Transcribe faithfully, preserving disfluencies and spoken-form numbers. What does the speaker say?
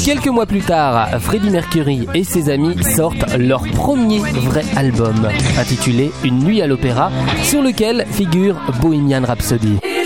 Quelques mois plus tard, Freddie Mercury et ses amis sortent leur premier vrai album, intitulé Une nuit à l'opéra, sur lequel figure Bohemian Rhapsody.